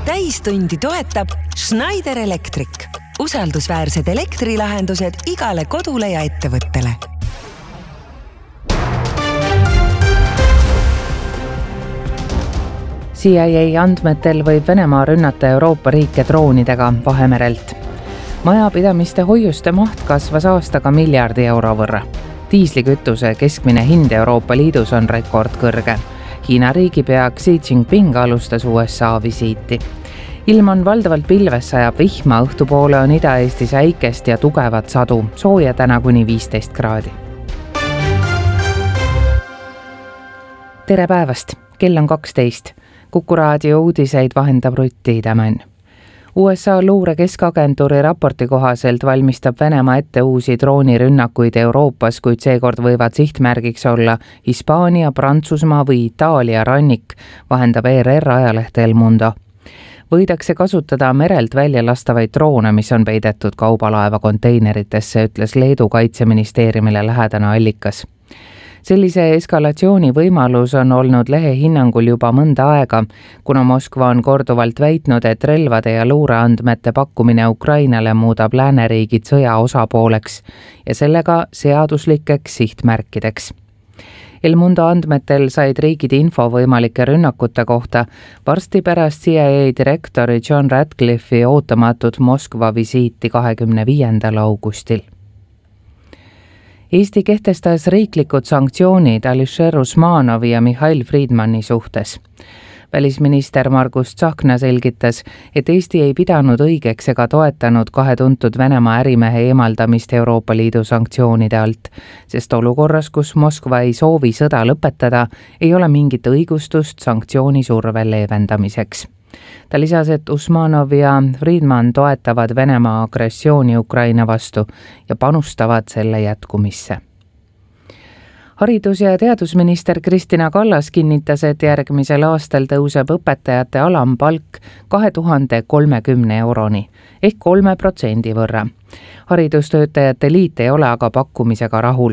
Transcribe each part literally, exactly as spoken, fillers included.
täistundi toetab Schneider Electric. Usaldusväärsed elektrilahendused igale kodule ja ettevõttele. C I A andmetel võib Venemaa rünnata Euroopa riike droonidega Vahemerelt. Majapidamiste hoiuste maht kasvas aastaga miljardi euro võrra. Diislikütuse keskmine hind Euroopa Liidus on rekordkõrge. Hiina riigipea Xi Jinping alustas U S A visiiti. Ilm on valdavalt pilves, sajab vihma, õhtupoole on Ida-Eestis äikest ja tugevat sadu, sooja täna kuni viisteist kraadi. Tere päevast, kell on kaksteist. Kuku raadio uudiseid vahendab Rutt Tiidemann. U S A luure keskagentuuri raporti kohaselt valmistab Venemaa ette uusi droonirünnakuid Euroopas, kuid seekord võivad sihtmärgiks olla Hispaania, Prantsusmaa või Itaalia rannik, vahendab E R R ajaleht El Mundo. Võidakse kasutada merelt välja lastavaid droone, mis on peidetud kaubalaeva konteineritesse, ütles Leedu kaitseministeeriumile lähedane allikas. Sellise eskalatsiooni võimalus on olnud lehe hinnangul juba mõnda aega, kuna Moskva on korduvalt väitnud, et relvade ja luureandmete pakkumine Ukrainale muudab lääneriigid sõja osapooleks ja sellega seaduslikeks sihtmärkideks. El Mundo andmetel said riigid info võimalike rünnakute kohta varsti pärast C I A direktori John Ratcliffe'i ootamatut Moskva visiiti kahekümne viiendal augustil. Eesti kehtestas riiklikud sanktsioonid Alisher Usmanovi ja Mihhail Friedmani suhtes. Välisminister Margus Tsahkna selgitas, et Eesti ei pidanud õigeks ega toetanud kahe tuntud Venemaa ärimehe eemaldamist Euroopa Liidu sanktsioonide alt, sest olukorras, kus Moskva ei soovi sõda lõpetada, ei ole mingit õigustust sanktsioonisurve leevendamiseks. Ta lisas, et Usmanov ja Friedman toetavad Venemaa agressiooni Ukraina vastu ja panustavad selle jätkumisse. Haridus- ja teadusminister Kristina Kallas kinnitas, et järgmisel aastal tõuseb õpetajate alampalk kahe tuhande kolmekümne euroni ehk kolme protsendi võrra. Haridustöötajate liit ei ole aga pakkumisega rahul.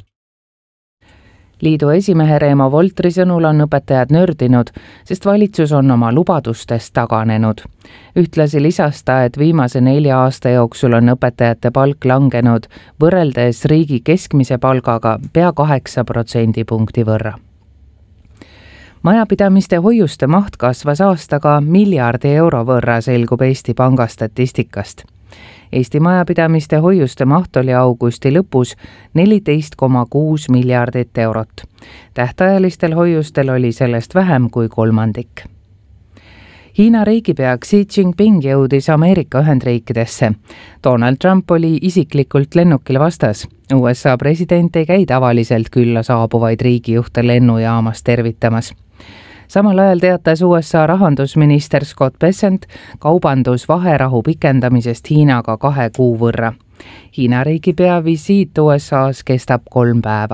Liidu esimehe Reemo Voltri sõnul on õpetajad nördinud, sest valitsus on oma lubadustest taganenud. Ühtlasi lisas ta, et viimase nelja aasta jooksul on õpetajate palk langenud võrreldes riigi keskmise palgaga pea kaheksa protsendipunkti võrra. Majapidamiste hoiuste maht kasvas aastaga miljardi euro võrra, selgub Eesti Panga statistikast. Eesti majapidamiste hoiuste maht oli augusti lõpus neliteist koma kuus miljardit eurot. Tähtajalistel hoiustel oli sellest vähem kui kolmandik. Hiina riigipea Xi Jinping jõudis Ameerika Ühendriikidesse. Donald Trump oli isiklikult lennukil vastas. U S A president ei käi tavaliselt külla saabuvaid riigijuhte lennujaamas tervitamas. Samal ajal teatas U S A rahandusminister Scott Bessent kaubandusvaherahu pikendamisest Hiinaga kahe kuu võrra. Hiina riigipea visiit U S A-s kestab kolm päeva.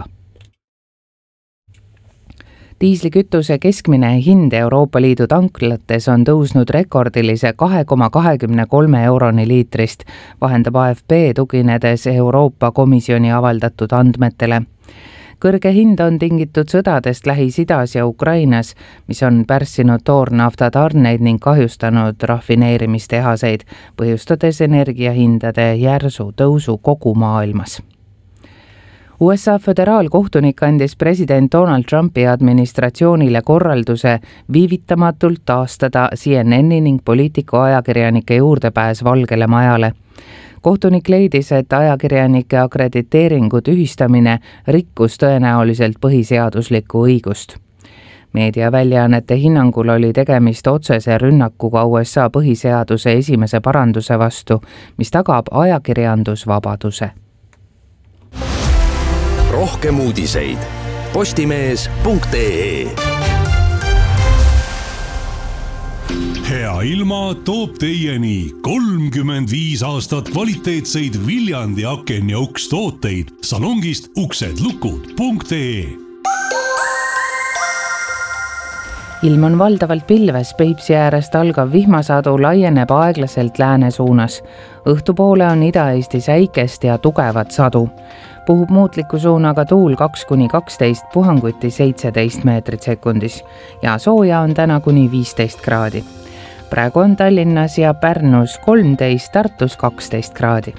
Diislikütuse keskmine hind Euroopa Liidu tanklates on tõusnud rekordilise kahe koma kahekümne kolme euroni liitrist, vahendab A F P tuginedes Euroopa Komisjoni avaldatud andmetele. Kõrge hind on tingitud sõdadest Lähis-Idas ja Ukrainas, mis on pärssinud toornafta tarneid ning kahjustanud rafineerimistehaseid, põhjustades energiahindade järsu tõusu kogu maailmas. U S A föderaalkohtunik andis president Donald Trumpi administratsioonile korralduse viivitamatult taastada C N N-i ning poliitikuajakirjanike juurdepääs Valgele Majale. Kohtunik leidis, et ajakirjanike akrediteeringu tühistamine rikkus tõenäoliselt põhiseaduslikku õigust. Meediaväljaannete hinnangul oli tegemist otsese rünnakuga U S A põhiseaduse esimese paranduse vastu, mis tagab ajakirjandusvabaduse. Rohkem uudiseid postimees punkt ee. Hea ilma toob teieni kolmkümmend viis aastat kvaliteetseid Viljandi aken ja uks tooteid salongist uksedlukud punkt ee. Ilm on valdavalt pilves, Peipsi äärest algav vihmasadu laieneb aeglaselt lääne suunas. Õhtupoole on Ida-Eestis äikest ja tugevat sadu. Puhub muutliku suunaga tuul kaks kuni kaksteist, puhanguti seitseteist meetrit sekundis ja sooja on täna kuni viisteist kraadi. praegu on Tallinnas ja Pärnus kolmteist, Tartus kaksteist kraadi.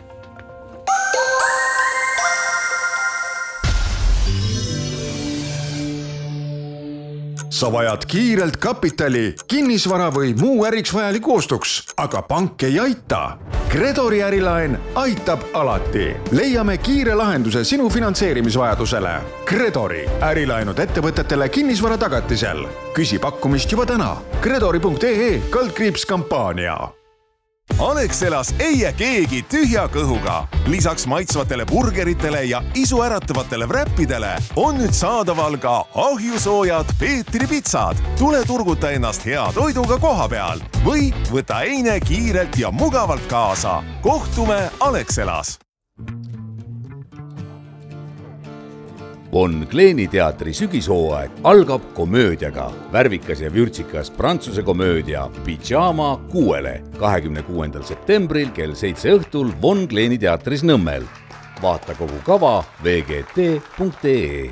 Sa vajad kiirelt kapitali, kinnisvara või muu äriks vajaliku ostuks, aga pank ei aita. Credori ärilaen aitab alati. Leiame kiire lahenduse sinu finantseerimisvajadusele. Credori ärilaenud ettevõtetele kinnisvara tagatisel. Küsi pakkumist juba täna. Credori punkt ee kaldkriips kampaania. Alexelas ei jää keegi tühja kõhuga. Lisaks maitsvatele burgeritele ja isuäratavatele wrappidele on nüüd saadaval ka ahjusoojad Peetri pitsad. Tule turguta ennast hea toiduga koha peal või võta eine kiirelt ja mugavalt kaasa. Kohtume Alexelas. Von Kleeni teatri sügishooaeg algab komöödiaga. Värvikas ja vürtsikas prantsuse komöödia Pyjama kuuele kahekümne kuuendal septembril kell seitse õhtul Von Kleeni teatris Nõmmel. Vaata kogu kava v g t punkt ee.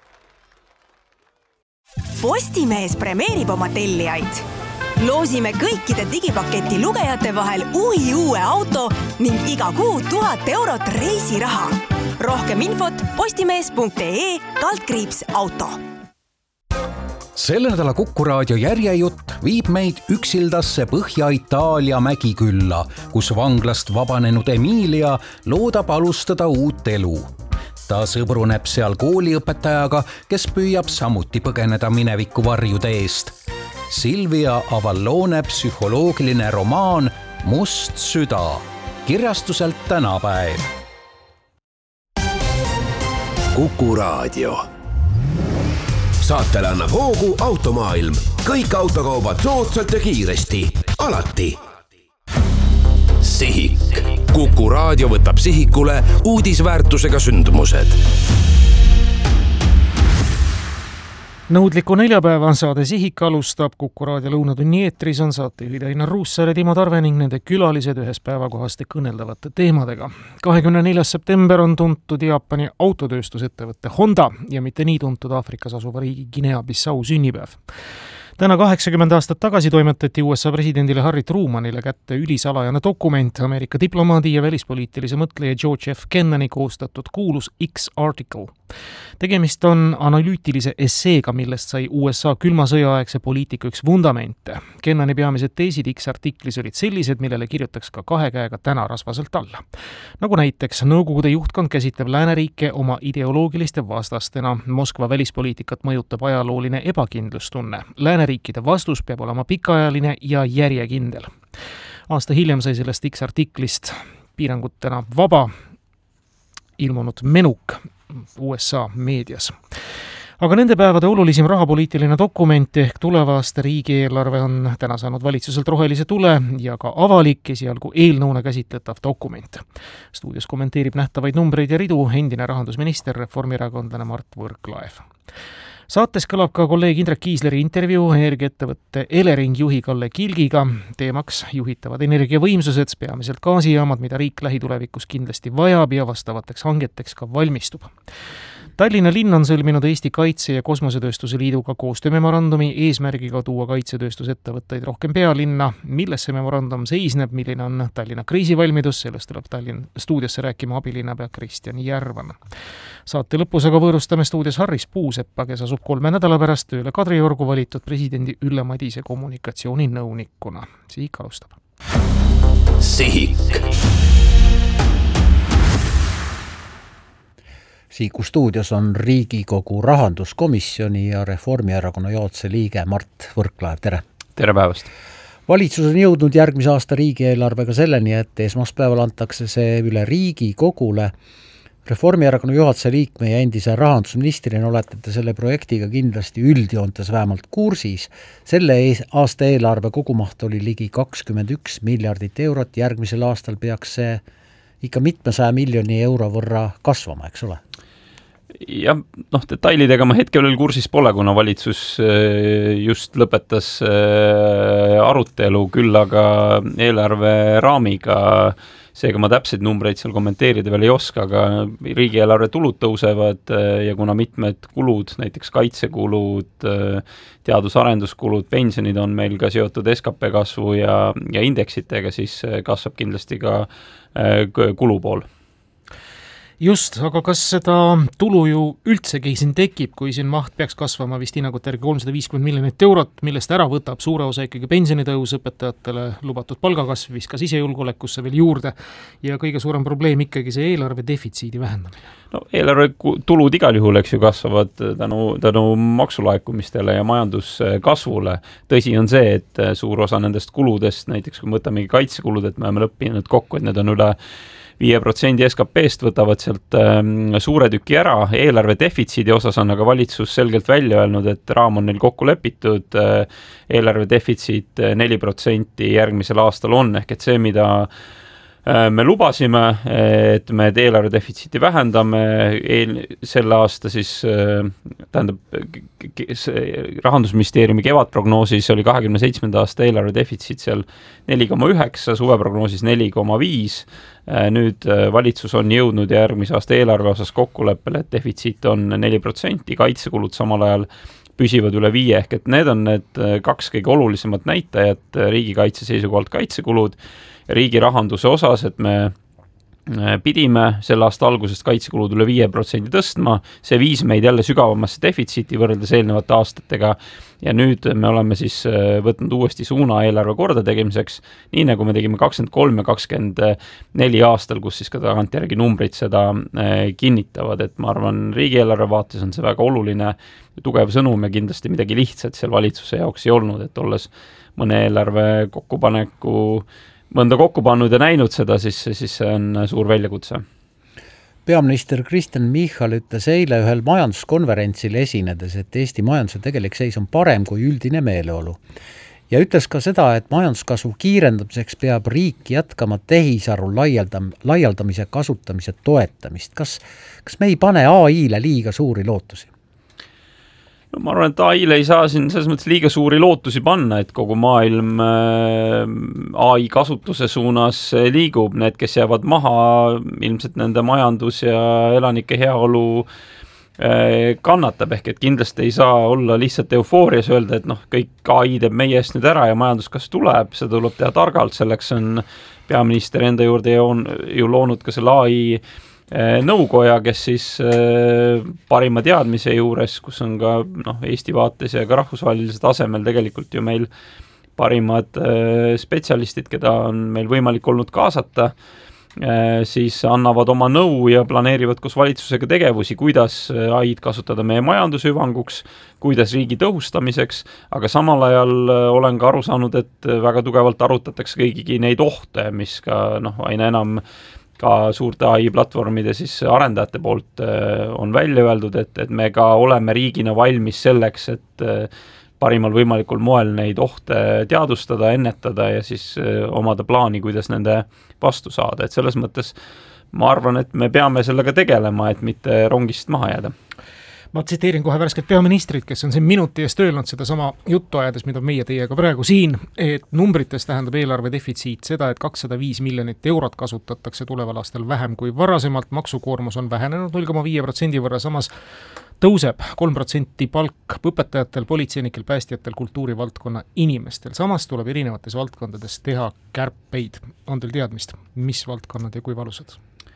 Postimees premeerib oma tellijaid. Loosime kõikide digipaketi lugejate vahel uhi uue auto ning iga kuu tuhat eurot reisiraha. Rohkem infot postimees punkt ee kaldkriips auto. Selle nädala Kuku Raadio järjejutt viib meid üksildasse Põhja-Itaalia mägikülla, kus vanglast vabanenud Emilia loodab alustada uut elu. Ta sõbruneb seal kooliõpetajaga, kes püüab samuti põgeneda mineviku varjude eest. Silvia Avallone psühholoogiline romaan Must süda. Kirjastuselt Tänapäev. Kuku Raadio. Saatele annab hoogu Automaailm. Kõik autokaubad soodsalt ja kiiresti. Alati. Sihik. Kuku Raadio võtab sihikule uudisväärtusega sündmused. Nõudliku neljapäeva saade Sihik alustab. Kuku Raadio lõunatunni eetris on saatejuhid Einar Ruussaar ja Timo Tarve ning nende külalised ühes päevakohaste kõneldavate teemadega. kahekümne neljas september on tuntud Jaapani autotööstusettevõtte Honda ja mitte nii tuntud Aafrikas asuva riigi Guinea-Bissau sünnipäev. Täna kaheksakümmend aastat tagasi toimetati U S A presidendile Harry Trumanile kätte ülisalajane dokument, Ameerika diplomaadi ja välispoliitilise mõtleja George F. Kennani koostatud kuulus X-article. Tegemist on analüütilise esseega, millest sai U S A külma sõjaaegse poliitika üks vundamente. Kennani peamised teesid X-artiklis olid sellised, millele kirjutaks ka kahe käega täna rasvaselt alla. Nagu näiteks Nõukogude juhtkond käsitleb lääneriike oma ideoloogiliste vastastena. Moskva välispoliitikat mõjutab ajalooline ebakindlustunne. Lääneriikide vastus peab olema pikaajaline ja järjekindel. Aasta hiljem sai sellest X-artiklist piirangutena vaba ilmunud menuk U S A meedias. Aga nende päevade olulisim rahapoliitiline dokument ehk tulevaste riigieelarve on täna saanud valitsuselt rohelise tule ja ka avalik esialgu eelnõuna käsitletav dokument. Stuudios kommenteerib nähtavaid numbreid ja ridu endine rahandusminister, reformierakondlane Mart Võrklaev. Saates kõlab ka kolleeg Indrek Kiisleri intervjuu energiaettevõtte Elering juhi Kalle Kilgiga. Teemaks juhitavad energiavõimsused, peamiselt gaasijaamad, mida riik lähitulevikus kindlasti vajab ja vastavateks hangeteks ka valmistub. Tallinna linn on sõlminud Eesti Kaitse- ja Kosmosetööstuse Liiduga koostöömemorandumi eesmärgiga tuua kaitsetööstusettevõtteid rohkem pealinna. Milles see memorandum seisneb, milline on Tallinna kriisivalmidus, sellest tuleb Tallinn stuudiosse rääkima abilinnapea Kristjan Järvan. Saate lõpus aga võõrustame stuudios Harris Puuseppa, kes asub kolme nädala pärast tööle Kadriorgu valitud presidendi Ülle Madise kommunikatsiooninõunikuna. Sihik alustab. Sihik. Sihiku stuudios on Riigikogu rahanduskomisjoni ja Reformierakonna juhatuse liige Mart Võrklaev. Tere! Tere päevast! Valitsus on jõudnud järgmise aasta riigieelarvega selleni, et esmaspäeval antakse see üle Riigikogule. Reformierakonna juhatuse liikme ja endise rahandusministrina olete selle projektiga kindlasti üldjoontes vähemalt kursis. Selle aasta eelarve kogumaht oli ligi kakskümmend üks miljardit eurot. Järgmisel aastal peaks see ikka mitmesaja miljoni euro võrra kasvama, eks ole? Ja noh, detailidega ma hetkel veel kursis pole, kuna valitsus just lõpetas arutelu, küll aga eelarve raamiga seega ma täpseid numbreid seal kommenteerida veel ei oska, aga riigieelarve tulud tõusevad ja kuna mitmed kulud, näiteks kaitsekulud, teadus-arenduskulud, pensionid on meil ka seotud S K P kasvu ja, ja indeksitega, siis kasvab kindlasti ka kulupool. Just, aga kas seda tulu ju üldsegi siin tekib, kui siin maht peaks kasvama vist hinnangute järgi kolmsada viiskümmend miljonit eurot, millest ära võtab suure osa ikkagi pensionitõus, õpetajatele lubatud palgakasv, viskas sisejulgeolekusse veel juurde ja kõige suurem probleem ikkagi see eelarve defitsiidi vähendamine. No eelarve tulud igal juhul, eks ju, kasvavad tänu, tänu maksulaekumistele ja majanduskasvule. Tõsi on see, et suur osa nendest kuludest, näiteks kui võtamegi kaitsekulud, et me oleme lõppinud kokku, et need on üle viie protsendi S K P-st võtavad sealt ähm, suure tüki ära. Eelarve defitsiidi osas on aga valitsus selgelt välja öelnud, et raam on neil kokku lepitud. Äh, eelarve defitsiit neli protsenti järgmisel aastal on, ehk et see, mida äh, me lubasime, et me eelarve defitsiiti vähendame eel, selle aasta siis, äh, tähendab, Rahandusministeeriumi kevadprognoosis oli kahekümne seitsmenda aasta eelarve defitsiit seal neli koma üheksa, suveprognoosis neli koma viis. Nüüd valitsus on jõudnud järgmise aasta eelarve osas kokkuleppele, et defitsiit on neli protsenti, kaitsekulud samal ajal püsivad üle viie, ehk et need on need kaks kõige olulisemat näitajat riigikaitse seisukohalt kaitsekulud ja riigi rahanduse osas, et me pidime selle aasta algusest kaitsekulud üle viie protsendi tõstma, see viis meid jälle sügavamasse defitsiiti võrreldes eelnevate aastatega ja nüüd me oleme siis võtnud uuesti suuna eelarve korda tegemiseks, nii nagu me tegime kakskümmend kolm ja kakskümmend neli aastal, kus siis ka tagantjärgi numbrid seda kinnitavad, et ma arvan, riigieelarve vaates on see väga oluline tugev sõnum ja kindlasti midagi lihtsat seal valitsuse jaoks ei olnud, et olles mõne eelarve kokkupaneku mõnda kokku pannud ja näinud seda, siis, siis see on suur väljakutse. Peaminister Kristen Michal ütles eile ühel majanduskonverentsil esinedes, et Eesti majanduse tegelik seis on parem kui üldine meeleolu. Ja ütles ka seda, et majanduskasvu kiirendamiseks peab riik jätkama tehisaru laialdam, laialdamise kasutamise toetamist. Kas, kas me ei pane A I-le liiga suuri lootusi? No, ma arvan, et A I-le ei saa siin selles mõttes liiga suuri lootusi panna, et kogu maailm A I kasutuse suunas liigub. Need, kes jäävad maha, ilmselt nende majandus ja elanike heaolu kannatab, ehk et kindlasti ei saa olla lihtsalt eufoorias öelda, et noh, kõik A I teeb meie eest nüüd ära ja majanduskasv tuleb, seda tuleb teha targalt, selleks on peaminister enda juurde ju loonud ka selle A I nõukoja, kes siis parima teadmise juures, kus on ka noh, Eesti vaates ja ka rahvusvahelisel tasemel tegelikult ju meil parimad spetsialistid, keda on meil võimalik olnud kaasata, siis annavad oma nõu ja planeerivad koos valitsusega tegevusi, kuidas A I-d kasutada meie majanduse hüvanguks, kuidas riigi tõhustamiseks, aga samal ajal olen ka aru saanud, et väga tugevalt arutatakse kõigigi neid ohte, mis ka noh, aina enam ka suurte A I platvormide siis arendajate poolt on välja öeldud, et, et me ka oleme riigina valmis selleks, et parimal võimalikul moel neid ohte teadustada, ennetada ja siis omada plaani, kuidas nende vastu saada. Et selles mõttes ma arvan, et me peame sellega tegelema, et mitte rongist maha jääda. Ma tsiteerin kohe värskelt peaministrit, kes on siin minuti eest öelnud seda sama juttu ajades, mida meie teiega praegu siin, et numbrites tähendab eelarve defitsiit seda, et kakssada viis miljonit eurot kasutatakse tuleval aastal vähem kui varasemalt, maksukoormus on vähenenud null koma viis protsendi võrra, samas tõuseb kolm protsenti palk õpetajatel, politseinikel, päästjatel, kultuurivaldkonna inimestel. Samas tuleb erinevates valdkondades teha kärpeid. On teil teadmist, mis valdkonnad ja kui valusad?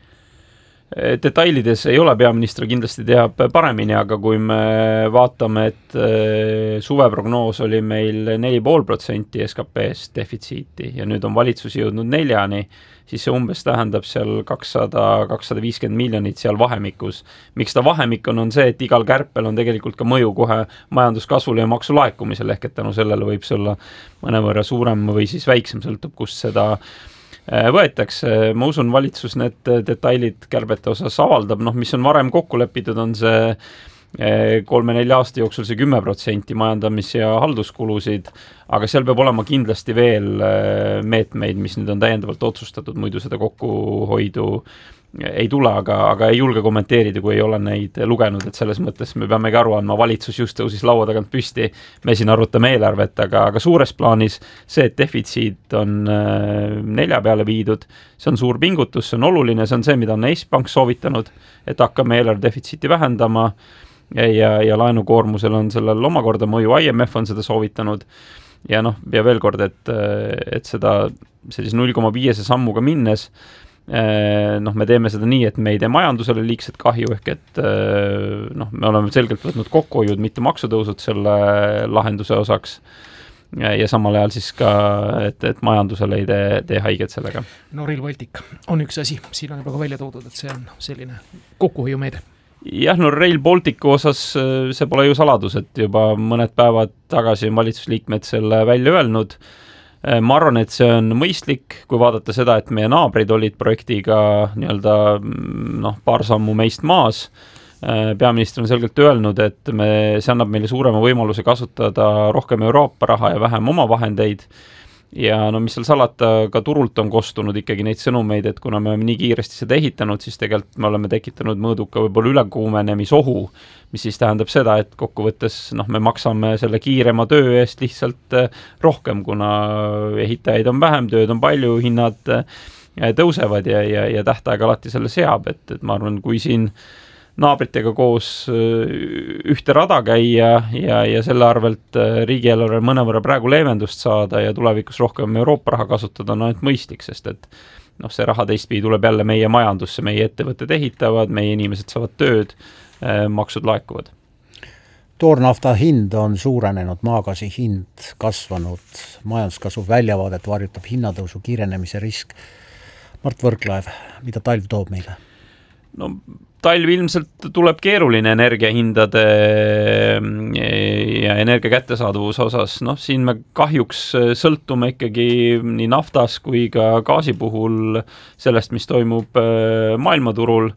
Detailides ei ole, peaminister kindlasti teab paremini, aga kui me vaatame, et suveprognoos oli meil neli koma viis protsenti S K P-st defitsiiti ja nüüd on valitsus jõudnud neljani, siis see umbes tähendab seal kakssada kuni kakssada viiskümmend miljonit seal vahemikus. Miks ta vahemik on, on see, et igal kärpel on tegelikult ka mõju kohe majanduskasvule ja maksulaekumisele, ehk et tänu sellele võib see olla mõnevõrra suurem või siis väiksem, sõltub kust seda võetakse. Ma usun, valitsus need detailid kärbete osas avaldab, noh, mis on varem kokku lepitud, on see kolme-nelja aasta jooksul see kümme protsenti majandamis- ja halduskulusid, aga seal peab olema kindlasti veel meetmeid, mis nüüd on täiendavalt otsustatud, muidu seda kokkuhoidu ei tule, aga, aga ei julge kommenteerida, kui ei ole neid lugenud, et selles mõttes me peamegi aru andma, valitsus just tõusis laua tagant püsti, me siin arutame eelarvet, aga, aga suures plaanis see, et defitsiit on nelja peale viidud, see on suur pingutus, see on oluline, see on see, mida on Eesti Pank soovitanud, et hakkame eelarve defitsiiti vähendama ja, ja laenukoormusel on sellel omakorda mõju, I M F on seda soovitanud ja noh, ja veel kord, et, et seda sellise null koma viie sammuga minnes noh, me teeme seda nii, et me ei tee majandusele liigset kahju, ehk et noh, me oleme selgelt võtnud kokkuhoiud, mitte maksutõusud selle lahenduse osaks ja samal ajal siis ka, et, et majandusele ei tee, tee haiget sellega. No Rail Baltic on üks asi, siin on juba ka välja toodud, et see on selline kokkuhoiumeede. Jah, no Rail Balticu osas see pole ju saladus, et juba mõned päevad tagasi on valitsusliikmed selle välja öelnud. Ma arvan, et see on mõistlik, kui vaadata seda, et meie naabrid olid projektiga nii-öelda noh, paar sammu meist maas. Peaminister on selgelt öelnud, et me, see annab meile suurema võimaluse kasutada rohkem Euroopa raha ja vähem oma vahendeid. Ja no mis seal salata, ka turult on kostunud ikkagi neid sõnumeid, et kuna me oleme nii kiiresti seda ehitanud, siis tegelikult me oleme tekitanud mõõduka võib-olla ülekuumenemisohu, mis siis tähendab seda, et kokkuvõttes noh, me maksame selle kiirema töö eest lihtsalt rohkem, kuna ehitajaid on vähem, tööd on palju, hinnad tõusevad ja, ja, ja tähtaeg alati selle seab, et, et ma arvan, kui siin naabritega koos ühte rada käia ja, ja selle arvelt riigieelarve mõnevõrra praegu leevendust saada ja tulevikus rohkem Euroopa raha kasutada on ainult mõistlik, sest et noh, see raha teistpidi tuleb jälle meie majandusse, meie ettevõtted ehitavad, meie inimesed saavad tööd, maksud laekuvad. Toornafta hind on suurenenud, maagaasi hind kasvanud, majanduskasvu väljavaadet varjutab hinnatõusu kiirenemise risk. Mart Võrklaev, mida talv toob meile? No talv ilmselt tuleb keeruline energiahindade ja energia kättesaadavuse osas. Noh, siin me kahjuks sõltume ikkagi nii naftas kui ka gaasi puhul sellest, mis toimub maailmaturul.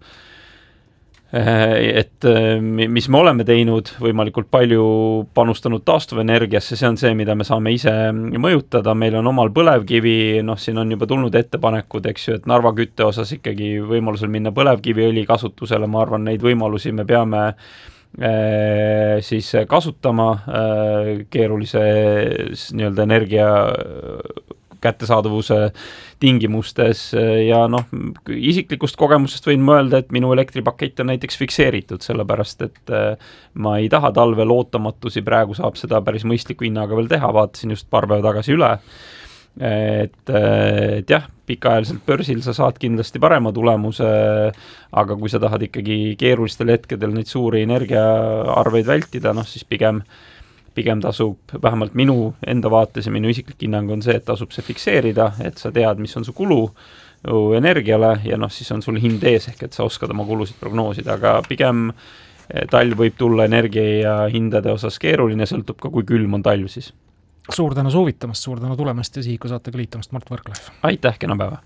Et mis me oleme teinud, võimalikult palju panustanud taastuvenergiasse, see on see, mida me saame ise mõjutada, meil on omal põlevkivi, noh siin on juba tulnud ettepanekud, eks ju, et Narva kütte osas ikkagi võimalusel minna põlevkiviõli kasutusele, ma arvan, neid võimalusi me peame äh, siis kasutama äh, keerulise nii-öelda energia kättesaadavuse tingimustes ja noh, isiklikust kogemusest võin mõelda, et minu elektripakett on näiteks fikseeritud, sellepärast et ma ei taha talvel ootamatusi, praegu saab seda päris mõistliku hinnaga veel teha, vaatasin just paar päeva tagasi üle, et, et jah, pikaajaliselt börsil sa saad kindlasti parema tulemuse, aga kui sa tahad ikkagi keerulistel hetkedel neid suuri energiaarveid vältida, noh siis pigem pigem tasub, vähemalt minu enda vaates ja minu isiklik hinnang on see, et tasub see fikseerida, et sa tead, mis on su kulu energiale ja noh, siis on sul hind ees, ehk et sa oskad oma kulusid prognoosida, aga pigem talv võib tulla energia ja hindade osas keeruline, sõltub ka, kui külm on talv siis. Suur tänu soovitamast, suur tänu tulemast ja Sihiku saatega liitumast, Mart Võrklaev. Aitäh, kena päeva!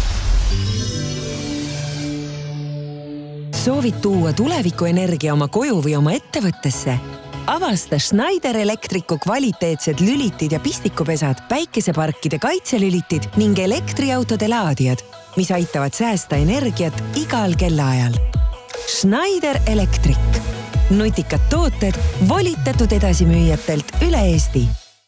Soovid tuua tulevikuenergia oma koju või oma ettevõttesse? Avasta Schneider Electricu kvaliteetsed lülitid ja pistikupesad, päikeseparkide kaitselülitid ning elektriautode laadijad, mis aitavad säästa energiat igal kellaajal. Schneider Electric. Nutikad tooted volitatud edasimüüjatelt üle Eesti.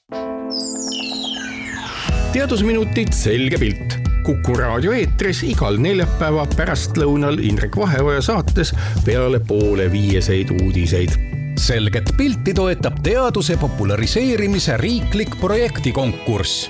Teadusminutid selge pilt. Kuku raadio eetris igal neljapäeva pärastlõunal Indrek Vaheoja saates peale poole viieseid uudiseid. Selget pilti toetab teaduse populariseerimise riiklik projektikonkurss.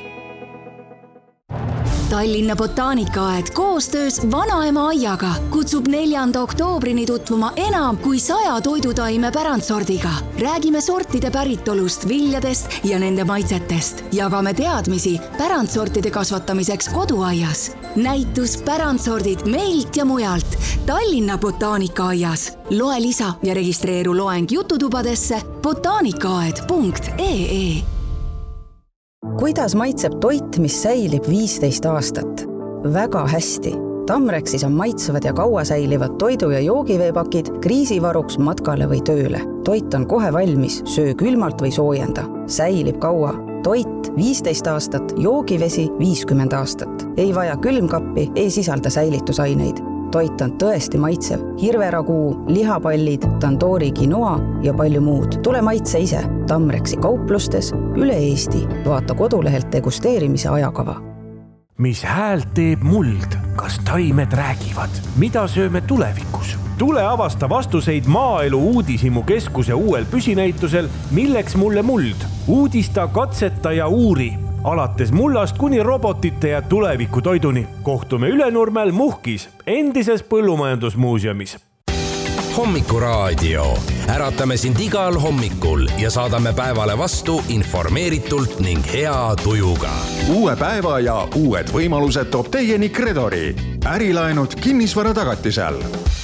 Tallinna Botaanikaaed koostöös Vanaema aiaga kutsub neljanda oktoobrini tutvuma enam kui saja toidutaime pärandsordiga. Räägime sortide päritolust, viljadest ja nende maitsetest. Jagame teadmisi pärandsortide kasvatamiseks koduaias. Näitus pärandsordid meilt ja mujalt Tallinna Botaanikaaias. Loe lisa ja registreeru loeng jututubadesse botaanikaaed punkt ee. Kuidas maitseb toit, mis säilib viisteist aastat? Väga hästi. Tamrexis on maitsevad ja kaua säilivad toidu- ja joogiveepakid kriisivaruks matkale või tööle. Toit on kohe valmis, söö külmalt või soojenda. Säilib kaua. Toit viisteist aastat, joogivesi viiskümmend aastat. Ei vaja külmkappi, ei sisalda säilitusaineid. toit on tõesti maitsev. Hirveraguu, lihapallid, tandoori quinoa ja palju muud. Tule maitse ise. Tamreksi kauplustes üle Eesti. Vaata kodulehelt degusteerimise ajakava. Mis häält teeb muld? Kas taimed räägivad? Mida sööme tulevikus? Tule avasta vastuseid Maaelu Uudishimu keskuse uuel püsinäitusel Milleks mulle muld? Uudista, katseta ja uuri. Alates mullast kuni robotite ja tuleviku toiduni. Kohtume Ülenurmel Muhkis, endises põllumajandusmuuseumis. Hommikuraadio. Äratame sind igal hommikul ja saadame päevale vastu informeeritult ning hea tujuga. Uue päeva ja uued võimalused toob teieni Credori. Ärilaenud kinnisvara tagatisel.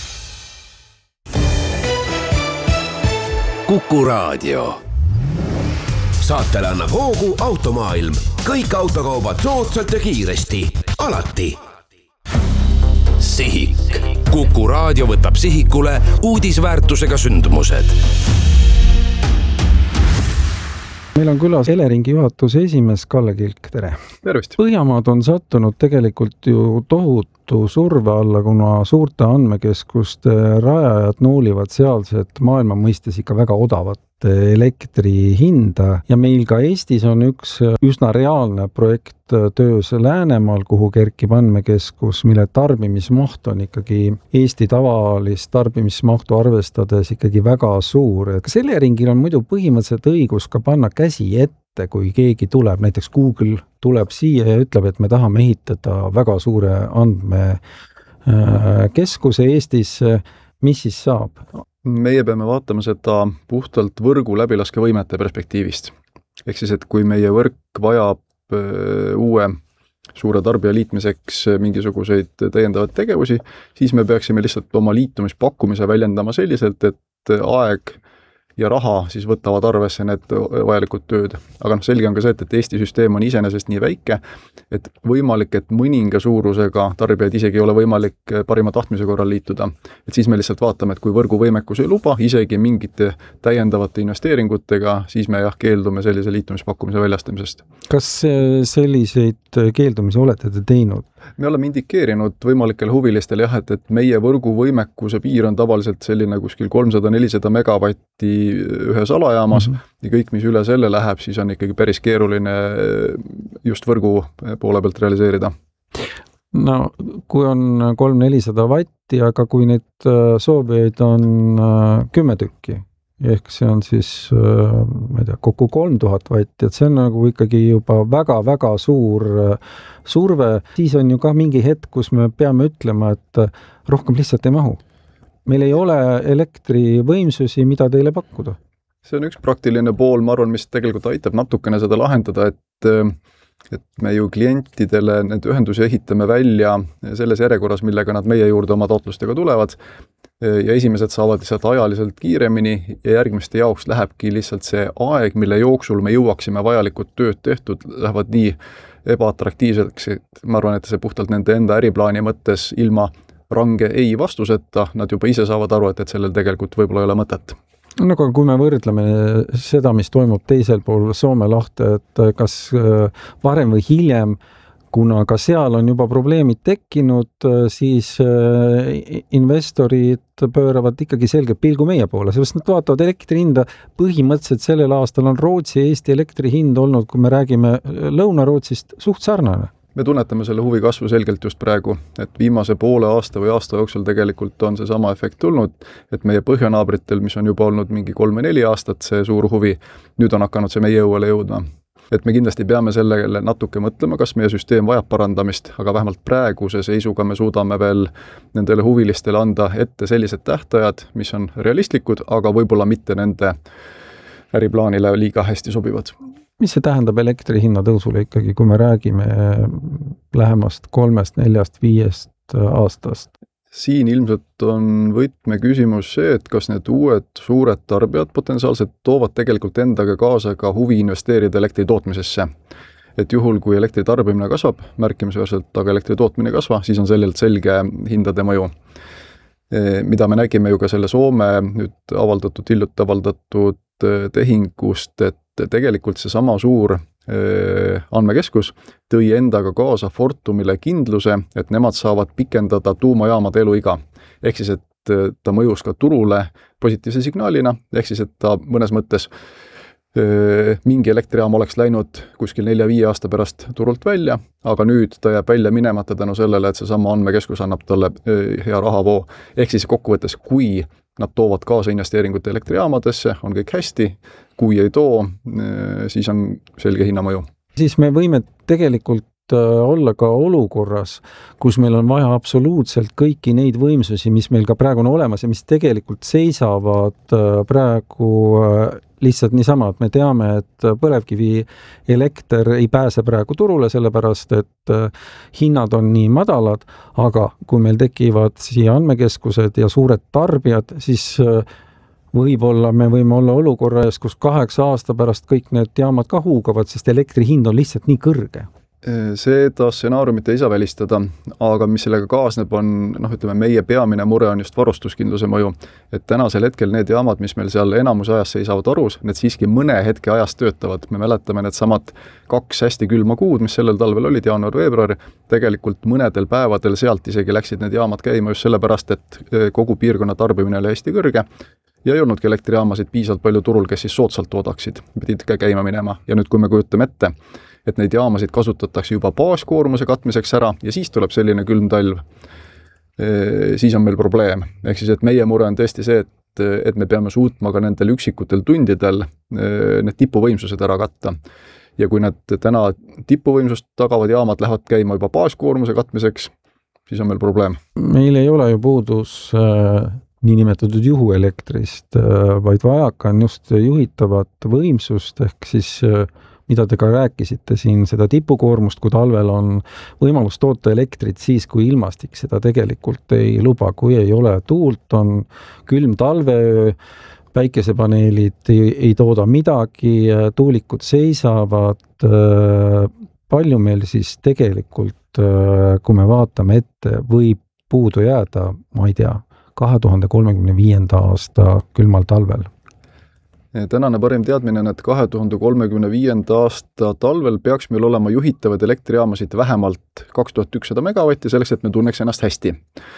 Kuku Raadio. Saatele annab hoogu Automaailm. Kõik autokaubad soodsalt ja kiiresti. Alati. Sihik. Kuku Raadio võtab sihikule uudisväärtusega sündmused. Meil on külas Eleringi juhatuse esimees Kalle Kilk, tere. Tervist. Põhjamaad on sattunud tegelikult ju tohutu surve alla, kuna suurte andmekeskuste rajajad nuulivad sealset maailma mõistes ikka väga odavat elektri hinda ja meil ka Eestis on üks üsna reaalne projekt töös Läänemaal, kuhu kerkib andmekeskus, mille tarbimismaht on ikkagi Eesti tavalist tarbimismahtu arvestades ikkagi väga suur. Kas Eleringil on muidu põhimõtteliselt õigus ka panna käsi ette, kui keegi tuleb, näiteks Google tuleb siia ja ütleb, et me tahame ehitada väga suure andmekeskuse Eestis, mis siis saab? Meie peame vaatama seda puhtalt võrgu läbilaskevõimete perspektiivist. Ehk siis, et kui meie võrk vajab uue suure tarbija liitmiseks mingisuguseid täiendavaid tegevusi, siis me peaksime lihtsalt oma liitumispakkumise väljendama selliselt, et aeg ja raha siis võtavad arvesse need vajalikud tööd. Aga noh, selge on ka see, et Eesti süsteem on iseenesest nii väike, et võimalik, et mõninga suurusega tarbijaid isegi ei ole võimalik parima tahtmise korral liituda. Et siis me lihtsalt vaatame, et kui võrguvõimekus ei luba, isegi mingite täiendavate investeeringutega, siis me jah keeldume sellise liitumispakkumise väljastamisest. Kas selliseid keeldumisi olete te teinud? Me oleme indikeerinud võimalikele huvilistele jah, et, et meie võrguvõimekuse piir on tavaliselt selline kuskil kolmsada nelisada megavatti ühe salajaamas mm -hmm. ja kõik, mis üle selle läheb, siis on ikkagi päris keeruline just võrgu poole pealt realiseerida. No kui on kolm nelisada vatti, aga kui neid soovijaid on kümme tükki, ehk see on siis, ma ei tea, kokku kolm tuhat vatti, et see on nagu ikkagi juba väga-väga suur surve, siis on ju ka mingi hetk, kus me peame ütlema, et rohkem lihtsalt ei mahu. Meil ei ole elektrivõimsusi, mida teile pakkuda. See on üks praktiline pool, ma arvan, mis tegelikult aitab natukene seda lahendada, et, et me ju klientidele need ühendusi ehitame välja selles järjekorras, millega nad meie juurde oma taotlustega tulevad ja esimesed saavad lihtsalt ajaliselt kiiremini ja järgmiste jaoks lähebki lihtsalt see aeg, mille jooksul me jõuaksime vajalikud tööd tehtud, lähevad nii ebaatraktiivseks, et ma arvan, et see puhtalt nende enda äriplaani mõttes ilma range ei vastuseta, nad juba ise saavad aru, et, et sellel tegelikult võib-olla ei ole mõtet. No aga kui me võrdleme seda, mis toimub teisel pool Soome lahte, et kas varem või hiljem, kuna ka seal on juba probleemid tekkinud, siis investorid pööravad ikkagi selgelt pilgu meie poole, sest nad vaatavad elektri hinda. Põhimõtteliselt sellel aastal on Rootsi ja Eesti elektri hind olnud, kui me räägime Lõuna-Rootsist, suht sarnane. Me tunnetame selle huvi kasvu selgelt just praegu, et viimase poole aasta või aasta jooksul tegelikult on see sama efekt tulnud, et meie põhjanaabritel, mis on juba olnud mingi kolme-neli aastat, see suur huvi, nüüd on hakanud see meie jõuele jõudma. Et me kindlasti peame sellele natuke mõtlema, kas meie süsteem vajab parandamist, aga vähemalt praeguse seisuga me suudame veel nendele huvilistele anda ette sellised tähtajad, mis on realistlikud, aga võib-olla mitte nende äriplaanile liiga hästi sobivad. Mis see tähendab elektri hinna tõusule ikkagi, kui me räägime lähemast kolmest, neljast, viiest aastast? Siin ilmselt on võtme küsimus see, et kas need uued suured tarbijad potentsiaalselt toovad tegelikult endaga kaasa ka huvi investeerida elektri tootmisesse. Et juhul, kui elektri tarbimine kasvab, märkimisväärselt, aga elektri tootmine kasva, siis on sellelt selge hindade mõju. Mida me nägime ju ka selle Soome nüüd avaldatud, hiljuti avaldatud tehingust, et tegelikult see sama suur andmekeskus tõi endaga kaasa Fortumile kindluse, et nemad saavad pikendada tuumajaamade eluiga. Ehk siis, et ta mõjus ka turule positiivse signaalina, ehk siis, et ta mõnes mõttes mingi elektrijaam oleks läinud kuskil nelja-viie aasta pärast turult välja, aga nüüd ta jääb välja minemata tänu sellele, et see sama andmekeskus annab talle hea rahavoo. Ehk siis kokkuvõttes, kui nad toovad kaasa investeeringute elektrijaamadesse, on kõik hästi, kui ei too, siis on selge hinnamõju. Siis me võime tegelikult olla ka olukorras, kus meil on vaja absoluutselt kõiki neid võimsusi, mis meil ka praegu on olemas ja mis tegelikult seisavad praegu lihtsalt niisama, et me teame, et põlevkivi elekter ei pääse praegu turule, sellepärast et hinnad on nii madalad, aga kui meil tekivad siia andmekeskused ja suured tarbijad, siis võib-olla me võime olla olukorras, kus kaheksa aasta pärast kõik need jaamad ka huugavad, sest elektri hind on lihtsalt nii kõrge. Seda stsenaariumit ei saa välistada, aga mis sellega kaasneb on, noh ütleme, meie peamine mure on just varustuskindluse mõju. Et tänasel hetkel need jaamad, mis meil seal enamus ajas seisavad arus, need siiski mõne hetke ajast töötavad. Me mäletame need samad kaks hästi külma kuud, mis sellel talvel olid, jaanuar-veebruar, tegelikult mõnedel päevadel sealt isegi läksid need jaamad käima just sellepärast, et kogu piirkonna tarbimine oli hästi kõrge ja ei olnudki elektrijaamasid piisavalt palju turul, kes siis soodsalt toodaksid, pidid ka käima minema. Ja nüüd, kui me kujutame ette, et neid jaamasid kasutatakse juba baaskoormuse katmiseks ära ja siis tuleb selline külm talv, siis on meil probleem. Ehk siis, et meie mure on tõesti see, et, et me peame suutma ka nendel üksikutel tundidel need tipuvõimsused ära katta. Ja kui need täna tipuvõimsust tagavad jaamad lähevad käima juba baaskoormuse katmiseks, siis on meil probleem. Meil ei ole ju puudus äh, niinimetatud juhuelektrist, äh, vaid vajaka on just juhitavat võimsust, ehk siis äh, mida te ka rääkisite siin, seda tipukoormust, kui talvel on võimalus toota elektrit siis, kui ilmastik seda tegelikult ei luba. Kui ei ole tuult, on külm talveöö, päikesepaneelid ei, ei tooda midagi, tuulikud seisavad. Palju meil siis tegelikult, kui me vaatame ette, võib puudu jääda, ma ei tea, kahe tuhande kolmekümne viienda aasta külmal talvel? Tänane parim teadmine on, et kahe tuhande kolmekümne viienda aasta talvel peaks meil olema juhitavad elektrijaamasid vähemalt kaks tuhat ükssada megavatti, selleks, et me tunneks ennast hästi.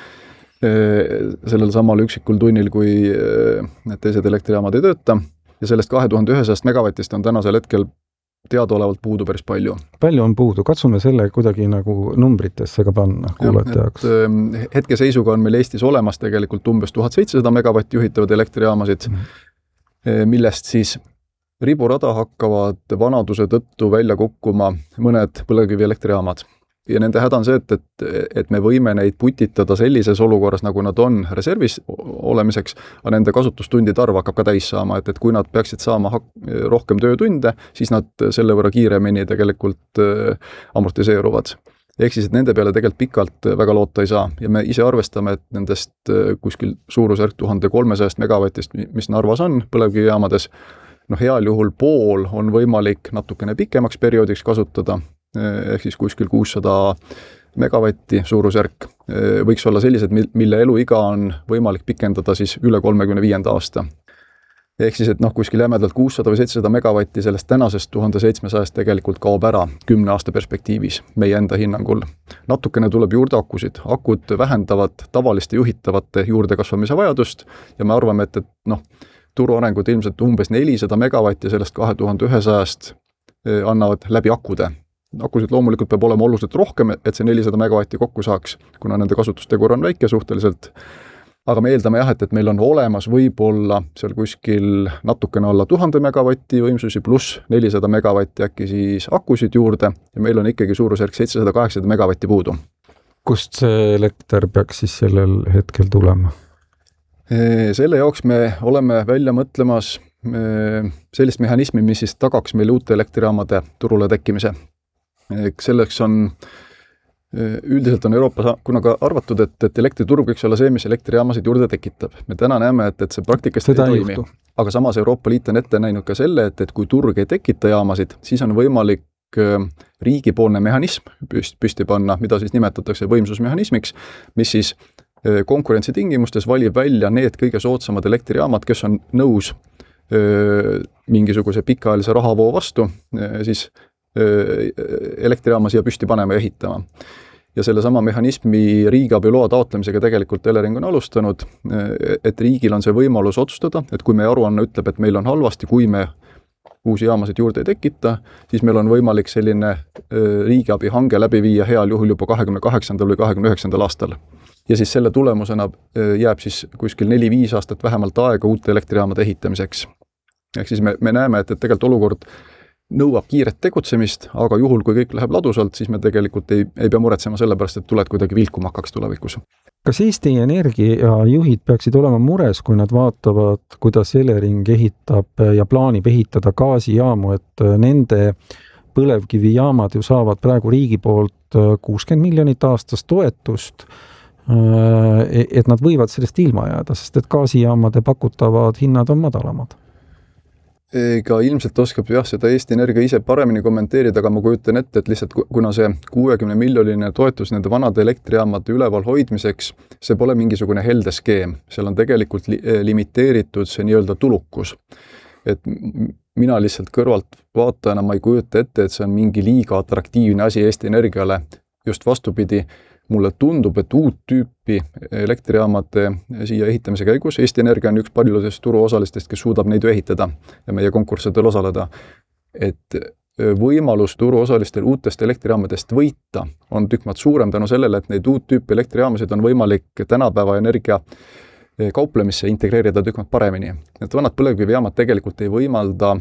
Sellel samal üksikul tunnil, kui need teised elektrijaamad ei tööta. Ja sellest kahe tuhande ühesajast megavatist on tänasel hetkel teadaolevalt puudu päris palju. Palju on puudu, katsume selle kuidagi nagu numbritesse ka panna kuulajate jaoks. Hetke seisuga on meil Eestis olemas tegelikult umbes tuhat seitsesada megavatti juhitavad elektrijaamasid, mm. millest siis riburada hakkavad vanaduse tõttu välja kukkuma mõned põlevkivi elektrijaamad. Ja nende häda on see, et, et, et me võime neid putitada sellises olukorras, nagu nad on reservis olemiseks, aga nende kasutustundide arv hakkab ka täis saama, et, et kui nad peaksid saama rohkem töötunde, siis nad selle võrra kiiremini tegelikult amortiseeruvad. Ehk siis, et nende peale tegelikult pikalt väga loota ei saa. Ja me ise arvestame, et nendest kuskil suurusjärk tuhat kolmesada megavatist, mis Narvas on põlevkivijaamades, noh heal juhul pool on võimalik natukene pikemaks perioodiks kasutada, ehk siis kuskil kuussada megavatti suurusjärk. Võiks olla sellised, mille eluiga on võimalik pikendada siis üle kolmekümne viienda aasta. Ehk siis, et noh, kuskil jämedalt kuussada või seitsesada megavatti sellest tänasest tuhat seitsmesada tegelikult kaob ära kümne aasta perspektiivis meie enda hinnangul. Natukene tuleb juurde akusid. Akud vähendavad tavaliste juhitavate juurdekasvamise vajadust ja me arvame, et, et noh, turuarengud ilmselt umbes nelisada megavatti sellest kahe tuhande ühesajast annavad läbi akude. Akusid loomulikult peab olema oluliselt rohkem, et see nelisada megavatti kokku saaks, kuna nende kasutustegur on väike suhteliselt. Aga me eeldame jah, et, et meil on olemas võib-olla seal kuskil natukene alla tuhande megavatti võimsusi pluss nelisada megavatti äkki siis akusid juurde ja meil on ikkagi suurusjärk seitsesada kaheksasada megavatti puudu. Kust see elekter peaks siis sellel hetkel tulema? Selle jaoks me oleme välja mõtlemas sellist mehhanismi, mis siis tagaks meil uute elektrijaamade turule tekkimise. Selleks on, üldiselt on Euroopas kunagi arvatud, et, et elektriturg võiks olla see, mis elektrijaamasid juurde tekitab. Me täna näeme, et, et see praktikast Seda ei toimi. Aga samas Euroopa Liit on ette näinud ka selle, et, et kui turg ei tekita jaamasid, siis on võimalik riigipoolne mehhanism püsti panna, mida siis nimetatakse võimsusmehhanismiks, mis siis konkurentsi tingimustes valib välja need kõige soodsamad elektrijaamad, kes on nõus öö, mingisuguse pikaajalise rahavoo vastu öö, siis elektrijaama siia püsti panema ja ehitama. Ja selle sama mehhanismi riigiabi loa taotlemisega tegelikult Elering on alustanud, et riigil on see võimalus otsustada, et kui meie aruanne ütleb, et meil on halvasti, kui me uusi jaamasid juurde ei tekita, siis meil on võimalik selline riigiabi hange läbi viia heal juhul juba kahekümne kaheksandal või kahekümne üheksandal aastal. Ja siis selle tulemusena jääb siis kuskil neli-viis aastat vähemalt aega uute elektrijaamade ehitamiseks. Ehk siis me, me näeme, et, et tegelikult olukord nõuab kiiret tegutsemist, aga juhul, kui kõik läheb ladusalt, siis me tegelikult ei, ei pea muretsema selle pärast, et tuled kuidagi vilkuma hakkaks tulevikus. Kas Eesti Energia juhid peaksid olema mures, kui nad vaatavad, kuidas Elering ehitab ja plaanib ehitada gaasijaamu, et nende põlevkivijaamad ju saavad praegu riigi poolt kuuskümmend miljonit aastas toetust, et nad võivad sellest ilma jääda, sest et gaasijaamade pakutavad hinnad on madalamad? Ega ilmselt oskab jah seda Eesti Energia ise paremini kommenteerida, aga ma kujutan ette, et lihtsalt kuna see kuuekümne miljoniline toetus nende vanade elektrijaamade üleval hoidmiseks, see pole mingisugune helde skeem. Seal on tegelikult li limiteeritud see nii-öelda tulukus. Et mina lihtsalt kõrvalt vaatajana ma ei kujuta ette, et see on mingi liiga atraktiivne asi Eesti Energiale. Just vastupidi, mulle tundub, et uut tüüpi elektrijaamade siia ehitamise käigus, Eesti Energia on üks paljudest turuosalistest, kes suudab neid ju ehitada ja meie konkurssidel osaleda, et võimalus turuosalistel uutest elektrijaamadest võita on tükk maad suurem tänu sellele, et neid uut tüüpi elektrijaamasid on võimalik tänapäeva energia kauplemisse integreerida tükk maad paremini. Et vanad põlevkivijaamad tegelikult ei võimalda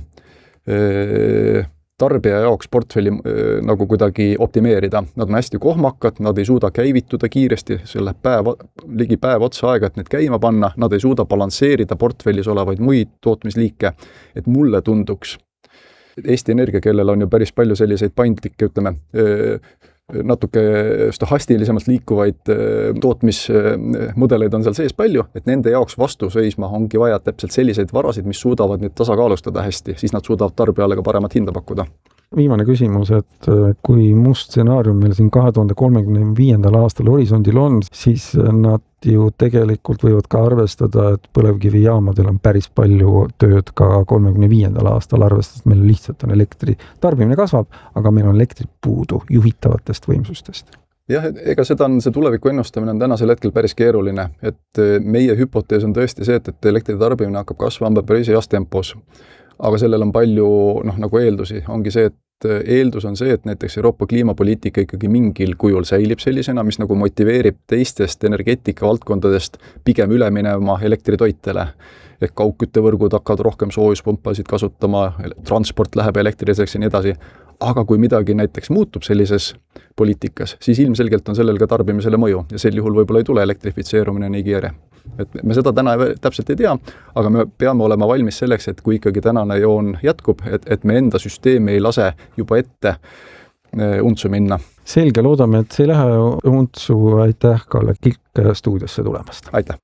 öö, tarbija jaoks portfelli äh, nagu kuidagi optimeerida. Nad on hästi kohmakad, nad ei suuda käivituda kiiresti, selle päev, ligi päev otsa aega, et need käima panna, nad ei suuda balansseerida portfellis olevaid muid tootmisliike, et mulle tunduks. Eesti Energia, kellel on ju päris palju selliseid paindlikke, ütleme, äh, natuke stohastilisemalt liikuvaid tootmismudeleid on seal sees palju, et nende jaoks vastu seisma ongi vaja täpselt selliseid varasid, mis suudavad neid tasakaalustada hästi, siis nad suudavad tarbijale ka paremat hinda pakkuda. Viimane küsimus, et kui must stsenaarium meil siin kahe tuhande kolmekümne viiendal aastal horisondil on, siis nad ju tegelikult võivad ka arvestada, et põlevkivijaamadel on päris palju tööd ka kolmekümne viiendal aastal, arvestades, et meil lihtsalt on elektri tarbimine kasvab, aga meil on elektri puudu juhitavatest võimsustest. Jah, ega seda on, see tuleviku ennustamine on tänasel hetkel päris keeruline, et meie hüpotees on tõesti see, et, et elektri tarbimine hakkab kasvama päris heas tempos. Aga sellel on palju noh, nagu eeldusi. Ongi see, et eeldus on see, et näiteks Euroopa kliimapoliitika ikkagi mingil kujul säilib sellisena, mis nagu motiveerib teistest energeetika valdkondadest pigem üle minema elektritoitele. Ehk kaugküttevõrgud hakkavad rohkem soojuspumpasid kasutama, transport läheb elektriliseks ja nii edasi. Aga kui midagi näiteks muutub sellises poliitikas, siis ilmselgelt on sellel ka tarbimisele mõju ja sel juhul võib-olla ei tule elektrifitseerumine nii kiire. Et me seda täna täpselt ei tea, aga me peame olema valmis selleks, et kui ikkagi tänane joon jätkub, et, et me enda süsteemi ei lase juba ette untsu minna. Selge, loodame, et see ei lähe untsu. Aitäh, Kalle Kilk stuudiosse tulemast. Aitäh.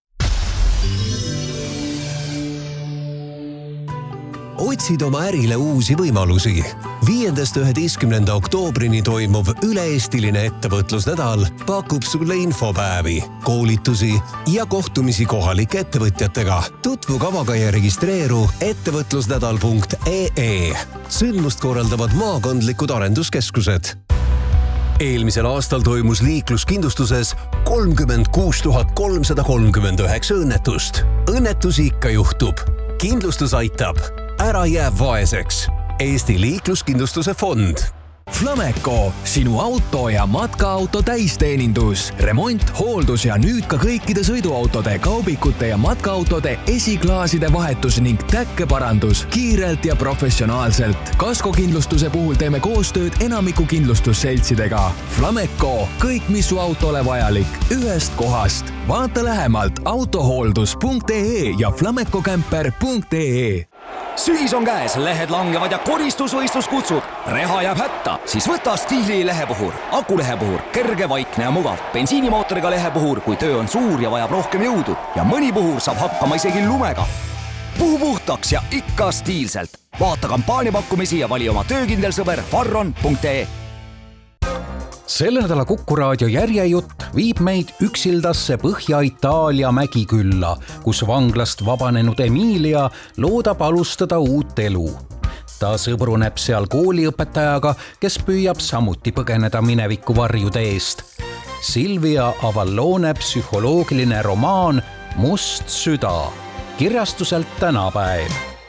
Otsid oma ärile uusi võimalusi. viiendast üheteistkümnenda oktoobrini toimuv üle-eestiline ettevõtlusnädal pakub sulle infopäevi, koolitusi ja kohtumisi kohalike ettevõtjatega. Tutvu kavaga ja registreeru ettevõtlusnädal punkt ee. Sündmust korraldavad maakondlikud arenduskeskused. Eelmisel aastal toimus liikluskindlustuses kolmkümmend kuus tuhat kolmsada kolmkümmend üheksa õnnetust. Õnnetusi ikka juhtub. Kindlustus aitab. Ära jää vaeseks. Eesti liikluskindlustuse fond. Flameco, sinu auto ja matkaauto täisteenindus, remont, hooldus ja nüüd ka kõikide sõiduautode, kaubikute ja matkaautode esiklaaside vahetus ning täkkeparandus kiirelt ja professionaalselt. Kaskokindlustuse puhul teeme koostööd enamiku kindlustusseltsidega. Flameco, kõik mis su autole vajalik, ühest kohast. Vaata lähemalt autohooldus punkt ee ja flamecocamper punkt ee. Sügis on käes, lehed langevad ja koristusvõistlus kutsub. Reha jääb hätta, siis võta Stiili lehepuhur. Akulehepuhur, kerge, vaikne ja mugav. Bensiinimootoriga lehepuhur, kui töö on suur ja vajab rohkem jõudu. Ja mõni puhur saab hakkama isegi lumega. Puhu puhtaks ja ikka stiilselt. Vaata kampaaniapakkumisi ja vali oma töökindel sõber farron punkt ee. Selle nädala Kuku Raadio järjejutt viib meid üksildasse Põhja-Itaalia mägikülla, kus vanglast vabanenud Emilia loodab alustada uut elu. ta sõbruneb seal kooliõpetajaga, kes püüab samuti põgeneda mineviku varjude eest. Silvia Avallone psühholoogiline romaan Must süda, kirjastuselt Tänapäev.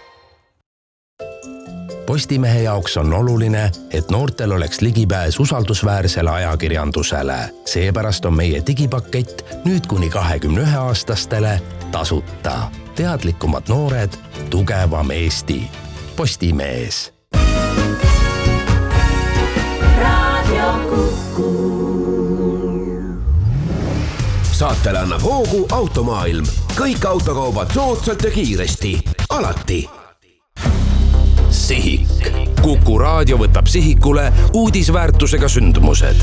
Postimehe jaoks on oluline, et noortel oleks ligipääs usaldusväärsele ajakirjandusele. Seepärast on meie digipakett nüüd kuni kahekümne ühe aastastele tasuta. Teadlikumad noored, tugevam Eesti. Postimees. Radio Kuku. Saatele annab hoogu Automaailm. Kõik autokaubad soodsalt ja kiiresti. Alati. Sihik. Kuku raadio võtab sihikule uudisväärtusega sündmused.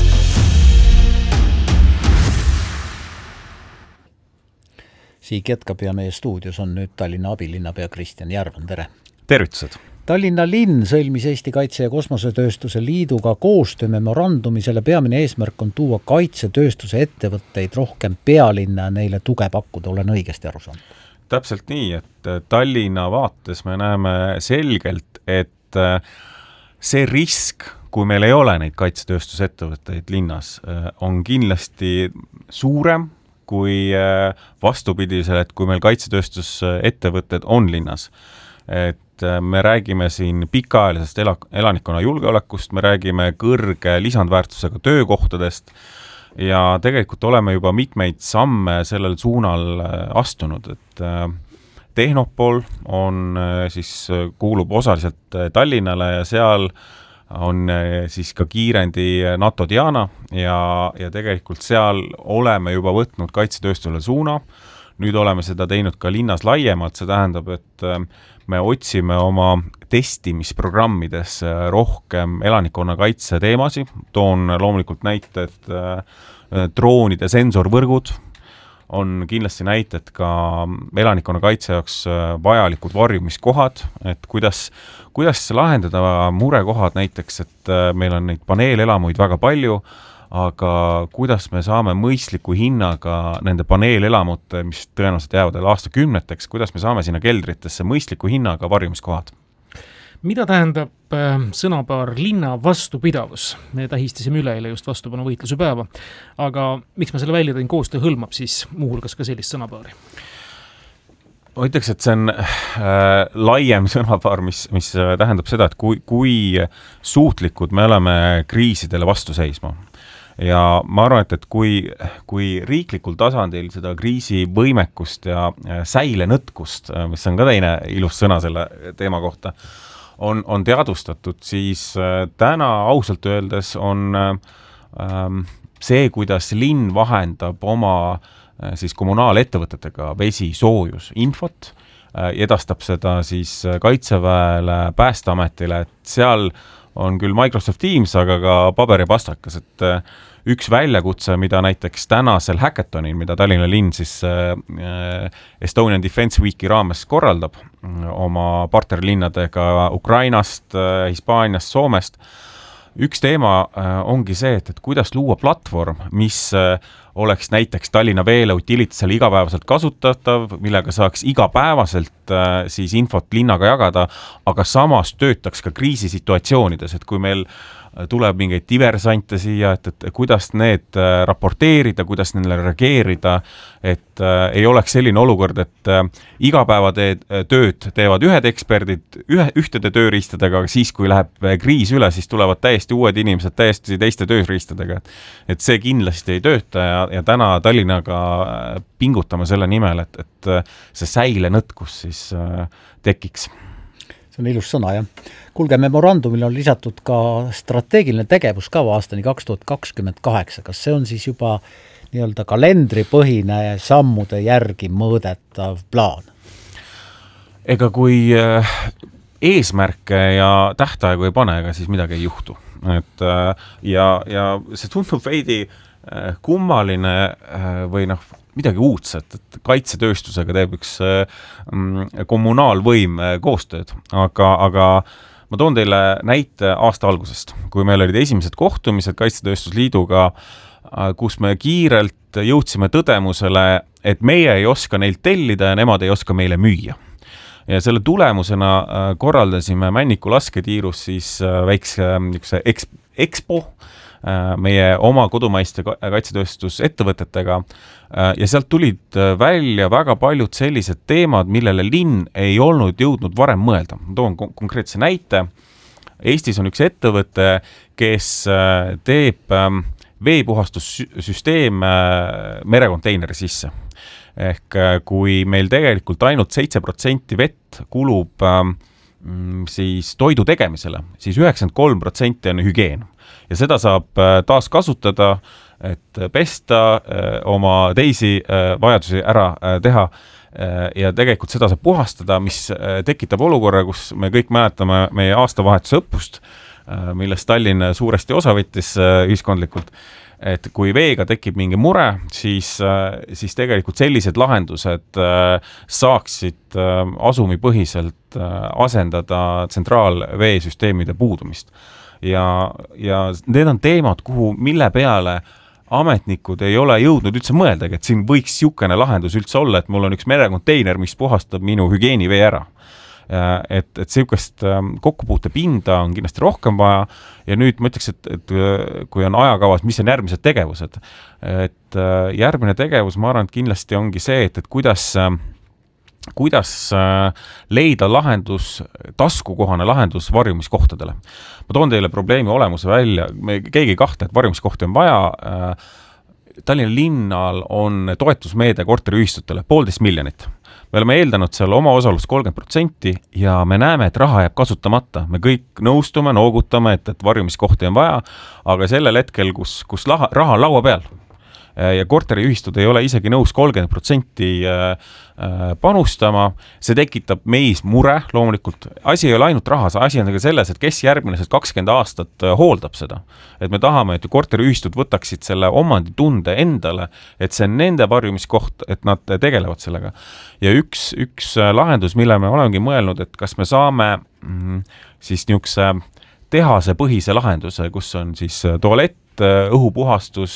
Sihik jätkab ja meie stuudios on nüüd Tallinna abilinnapea Kristjan Järvan, tere! Tervitused! Tallinna linn sõlmis Eesti Kaitse- ja Kosmosetööstuse Liiduga koostöömemorandumi, selle peamine eesmärk on tuua kaitsetööstuse ettevõtteid rohkem pealinna ja neile tuge pakkuda, olen õigesti aru saanud? Täpselt nii, et Tallinna vaates me näeme selgelt, et see risk, kui meil ei ole neid kaitsetööstusettevõtteid linnas, on kindlasti suurem kui vastupidisel, et kui meil kaitsetööstusettevõtted on linnas. Et me räägime siin pikaajalisest elanikkonna julgeolekust, me räägime kõrge lisandväärtusega töökohtadest ja tegelikult oleme juba mitmeid samme sellel suunal astunud, et Tehnopol on siis, kuulub osaliselt Tallinnale ja seal on siis ka kiirendi NATO Diana ja, ja tegelikult seal oleme juba võtnud kaitsetööstusele suuna. Nüüd oleme seda teinud ka linnas laiemalt, see tähendab, et me otsime oma testimisprogrammides rohkem elanikkonna kaitse teemasi. Toon loomulikult näite, et droonide sensorvõrgud on kindlasti näited ka elanikkonna kaitse jaoks vajalikud varjumiskohad, et kuidas, kuidas lahendada murekohad näiteks, et meil on neid paneelelamuid väga palju, aga kuidas me saame mõistliku hinnaga nende paneelelamute, mis tõenäoliselt jäävad aastakümneteks, kuidas me saame sinna keldritesse mõistliku hinnaga varjumiskohad? Mida tähendab sõnapaar linna vastupidavus? Me tähistasime üleeile just vastupanu võitluse päeva, aga miks ma selle välja tõin, koostöö hõlmab siis muuhulgas ka sellist sõnapaari? Ma ütleks, et see on äh, laiem sõnapaar, mis, mis tähendab seda, et kui, kui suutlikud me oleme kriisidele vastu seisma. Ja ma arvan, et, et kui, kui riiklikul tasandil seda kriisivõimekust ja säilenõtkust, mis on ka teine ilus sõna selle teema kohta, on, on teadustatud, siis täna ausalt öeldes on ähm, see, kuidas linn vahendab oma siis kommunaalettevõtetega vesi, soojus, infot, edastab seda siis Kaitseväele, Päästeametile, et seal on küll Microsoft Teams, aga ka paber ja pastakas, et üks väljakutse, mida näiteks tänasel hackathonil, mida Tallinna linn siis Estonian Defense Weeki raames korraldab oma partnerlinnadega Ukrainast, Hispaaniast, Soomest, üks teema ongi see, et, et kuidas luua platvorm, mis oleks näiteks Tallinna Veele utilitisele igapäevaselt kasutatav, millega saaks igapäevaselt siis infot linnaga jagada, aga samas töötaks ka kriisisituatsioonides, et kui meil tuleb mingeid diversante siia, et, et kuidas need raporteerida, kuidas neile reageerida, et äh, ei oleks selline olukord, et äh, igapäevatööd teevad ühed eksperdid ühe, ühtede tööriistadega, aga siis, kui läheb kriis üle, siis tulevad täiesti uued inimesed täiesti teiste tööriistadega. Et see kindlasti ei tööta ja, ja täna Tallinnaga pingutame selle nimel, et, et see säilenõtkus siis äh, tekiks. See on ilus sõna, jah. Kuulge, memorandumil on lisatud ka strateegiline tegevuskava aastani kaks tuhat kakskümmend kaheksa. Kas see on siis juba nii-öelda kalendripõhine sammude järgi mõõdetav plaan? Ega kui eesmärke ja tähtaegu ei pane, ega siis midagi ei juhtu. Et, ja, ja see tundub veidi kummaline või noh, midagi uudset, et kaitsetööstusega teeb üks mm, kommunaalvõim koostööd, aga, aga ma toon teile näite aasta algusest, kui meil olid esimesed kohtumised Kaitsetööstusliiduga, kus me kiirelt jõudsime tõdemusele, et meie ei oska neilt tellida ja nemad ei oska meile müüa. ja selle tulemusena korraldasime Männiku lasketiirus siis väikse niisuguse eks, ekspo meie oma kodumaiste kaitsetööstusettevõtetega ja sealt tulid välja väga paljud sellised teemad, millele linn ei olnud jõudnud varem mõelda. Ma toon konkreetse näite. Eestis on üks ettevõte, kes teeb veepuhastussüsteem merekonteineri sisse. Ehk kui meil tegelikult ainult seitse protsenti vett kulub siis toidu tegemisele, siis üheksakümmend kolm protsenti on hügieen. Ja seda saab taas kasutada, et pesta oma teisi vajadusi ära teha ja tegelikult seda saab puhastada, mis tekitab olukorra, kus me kõik mäletame meie aastavahetuse õppust, millest Tallinn suuresti osa võttis ühiskondlikult, et kui veega tekib mingi mure, siis, siis tegelikult sellised lahendused saaksid asumipõhiselt asendada tsentraalveesüsteemide puudumist. Ja, ja need on teemad, kuhu, mille peale ametnikud ei ole jõudnud üldse mõeldagi, et siin võiks siukene lahendus üldse olla, et mul on üks merekonteiner, mis puhastab minu hügieenivee ära. Et, et siukest kokkupuute pinda on kindlasti rohkem vaja ja nüüd ma ütleks, et, et kui on ajakavas, mis on järgmised tegevused, et järgmine tegevus, ma arvan, et kindlasti ongi see, et, et kuidas kuidas leida lahendus, taskukohane lahendus varjumiskohtadele. Ma toon teile probleemi olemuse välja, me keegi kahte, et varjumiskohti on vaja. Tallinna linnal on toetusmeede korteriühistutele poolteist miljonit. Me oleme eeldanud seal oma osalust kolmkümmend protsenti ja me näeme, et raha jääb kasutamata. Me kõik nõustume, noogutame, et, et varjumiskohti on vaja, aga sellel hetkel, kus, kus laha, raha on laua peal ja korteriühistud ei ole isegi nõus kolmkümmend protsenti panustama, see tekitab meis mure loomulikult. Asi ei ole ainult rahas, asi on selles, et kes järgmised kakskümmend aastat hooldab seda. Et me tahame, et korteriühistud võtaksid selle omanditunde endale, et see on nende varjumiskoht, et nad tegelevad sellega. Ja üks, üks lahendus, mille me olemegi mõelnud, et kas me saame mm, siis niisuguse tehase põhise lahenduse, kus on siis tualett, õhupuhastus,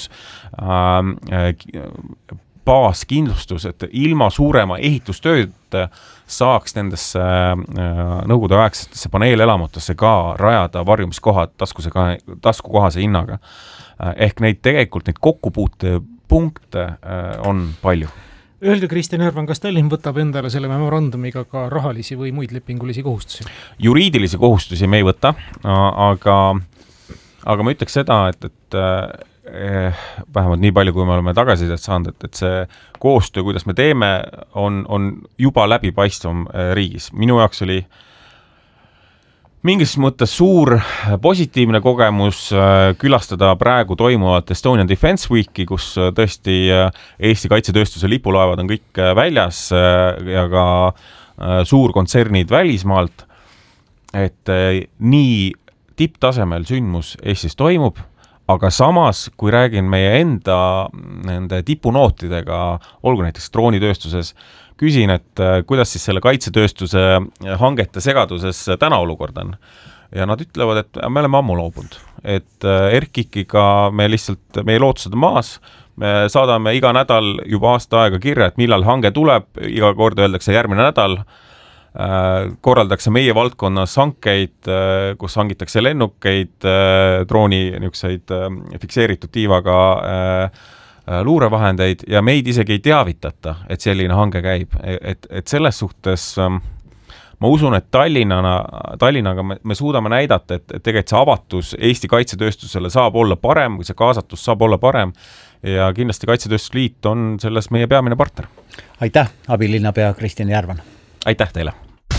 baaskindlustus, et ilma suurema ehitustööd saaks nendesse nõukogude aegsetesse paneelelamutesse ka rajada varjumiskohad taskukohase hinnaga. Ehk neid tegelikult neid kokkupuute punkte on palju. Öelge, Kristjan Järvan, kas Tallinn võtab endale selle memorandumiga ka rahalisi või muid lepingulisi kohustusi? Juriidilisi kohustusi me ei võta, aga Aga ma ütleks seda, et, et eh, vähemalt nii palju, kui me oleme tagasisidet saanud, et, et see koostöö, kuidas me teeme, on, on juba läbipaistvam riigis. Minu jaoks oli mingis mõttes suur positiivne kogemus külastada praegu toimuvat Estonian Defense Weeki, kus tõesti Eesti kaitsetööstuse lipulaevad on kõik väljas ja ka suurkontsernid välismaalt, et nii tipptasemel sündmus Eestis toimub, aga samas, kui räägin meie enda nende tipunootidega, olgu näiteks droonitööstuses, küsin, et kuidas siis selle kaitsetööstuse hangete segaduses täna olukord on. Ja nad ütlevad, et me oleme ammu loobunud. Et Erkikiga me lihtsalt, meie lootused on maas, me saadame iga nädal juba aasta aega kirja, et millal hange tuleb, iga kord öeldakse järgmine nädal, korraldakse meie valdkonnas hankeid, kus hangitakse lennukeid, drooni niisuguseid fikseeritud tiivaga luurevahendeid ja meid isegi ei teavitata, et selline hange käib. Et, et selles suhtes ma usun, et Tallinnana, Tallinnaga me, me suudame näidata, et, et tegelikult see avatus Eesti kaitsetööstusele saab olla parem, see kaasatus saab olla parem ja kindlasti Kaitsetööstusliit on selles meie peamine partner. Aitäh, abilinnapea Kristjan Järvan. Aitäh teile.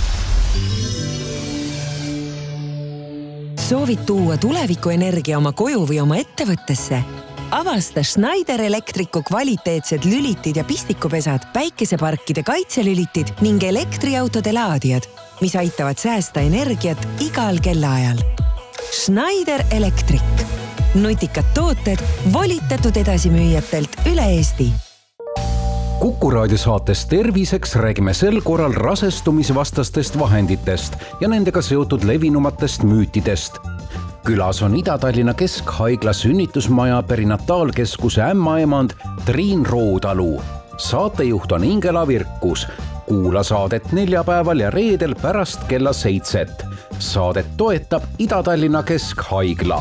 Soovid tuua tulevikuenergia oma koju või oma ettevõttesse? Avasta Schneider Electricu kvaliteetsed lülitid ja pistikupesad, päikeseparkide kaitselülitid ning elektriautode laadijad, mis aitavad säästa energiat igal kellaajal. Schneider Electric. Nutikad tooted volitatud edasimüüjatelt üle Eesti. Kuku raadio saates Terviseks räägime sel korral rasestumisvastastest vahenditest ja nendega seotud levinumatest müütidest. Külas on Ida-Tallinna Keskhaigla sünnitusmaja perinataalkeskuse ämmaemand Triin Roodalu. Saatejuht on Ingela Virkus. kuula saadet neljapäeval ja reedel pärast kella seitset. Saadet toetab Ida-Tallinna Keskhaigla.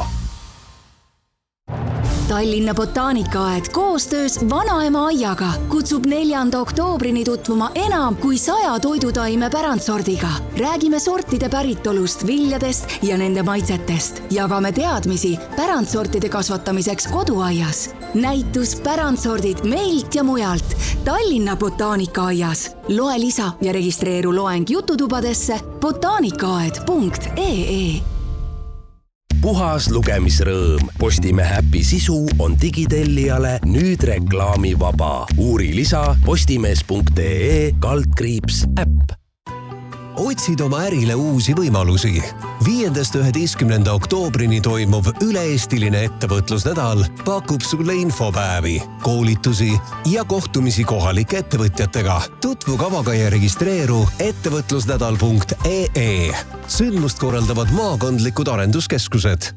Tallinna botaanikaaed koostöös Vanaema aiaga kutsub neljanda oktoobrini tutvuma enam kui saja toidutaime pärandsordiga. Räägime sortide päritolust, viljadest ja nende maitsetest. Jagame teadmisi pärandsortide kasvatamiseks koduaias. Näitus pärandsordid meilt ja mujalt Tallinna botaanikaaaias. Loe lisa ja registreeru loeng jututubadesse botaanikaaed punkt ee. Puhas lugemisrõõm. Postimehe äpi sisu on digitellijale nüüd reklaamivaba. Uuri lisa postimees punkt ee kaldkriips äpp. Otsid oma ärile uusi võimalusi. Viiendast üheteistkümnenda oktoobrini toimuv üle-eestiline ettevõtlusnädal pakub sulle infopäevi, koolitusi ja kohtumisi kohalike ettevõtjatega. Tutvu kavaga ja registreeru ettevõtlusnädal punkt ee. Sündmust korraldavad maakondlikud arenduskeskused.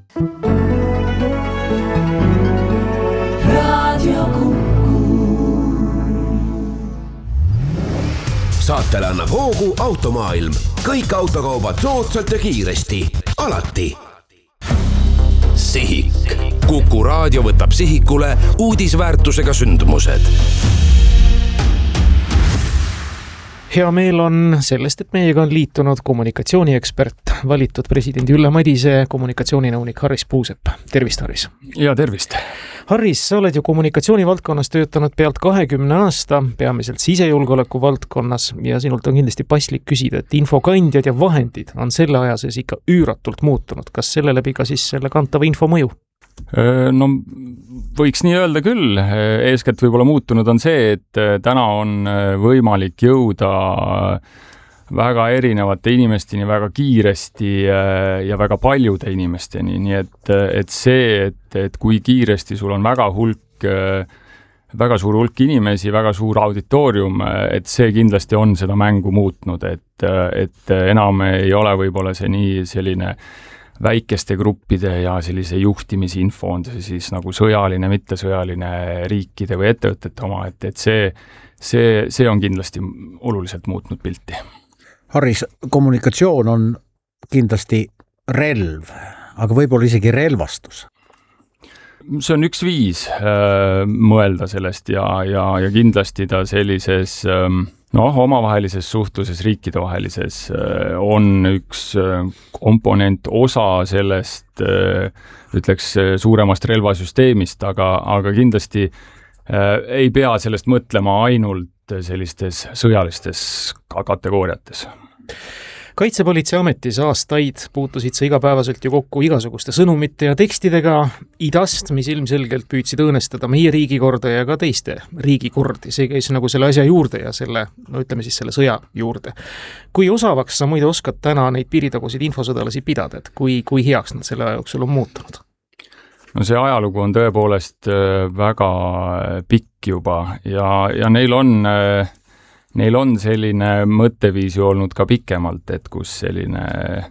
Radio saatele annab hoogu Automaailm. Kõik autokaubad soodsalt ja kiiresti. Alati. Sihik. Kuku raadio võtab sihikule uudisväärtusega sündmused. Hea meel on sellest, et meiega on liitunud kommunikatsiooniekspert, valitud presidendi Ülle Madise kommunikatsiooninõunik Harris Puusepp. Tervist, Harris! Ja tervist! Harris, sa oled ju kommunikatsioonivaldkonnas töötanud pealt kahekümne aasta, peamiselt sisejulgeoleku valdkonnas ja sinult on kindlasti paslik küsida, et infokandjad ja vahendid on selle aja sees ikka üüratult muutunud. Kas selle läbi ka siis selle kantava info mõju? No võiks nii öelda küll, eeskätt võib-olla muutunud on see, et täna on võimalik jõuda väga erinevate inimesteni väga kiiresti ja väga paljude inimesteni, nii et, et see, et, et kui kiiresti sul on väga hulk, väga suur hulk inimesi, väga suur auditoorium, et see kindlasti on seda mängu muutnud, et, et enam ei ole võib-olla see nii selline väikeste gruppide ja sellise juhtimisinfo on see siis nagu sõjaline, mittesõjaline riikide või ettevõtete oma, et, et see, see, see on kindlasti oluliselt muutnud pilti. Harris, kommunikatsioon on kindlasti relv, aga võib-olla isegi relvastus. See on üks viis äh, mõelda sellest ja, ja, ja kindlasti ta sellises äh, noh, omavahelises suhtluses, riikidevahelises äh, on üks äh, komponent, osa sellest äh, ütleks suuremast relvasüsteemist, aga, aga kindlasti äh, ei pea sellest mõtlema ainult sellistes sõjalistes kategooriates. Kaitsepolitseiametis aastaid puutusid sa igapäevaselt ju kokku igasuguste sõnumite ja tekstidega idast, mis ilmselgelt püüdsid õõnestada meie riigikorda ja ka teiste riigikordi. See käis nagu selle asja juurde ja selle, no ütleme siis selle sõja juurde. Kui osavaks sa muide oskad täna neid piiritagusid infosõdalasi pidada, et kui, kui heaks nad selle aja jooksul on muutunud? No see ajalugu on tõepoolest väga pikk juba ja, ja neil on Neil on selline mõtteviis ju olnud ka pikemalt, et kus selline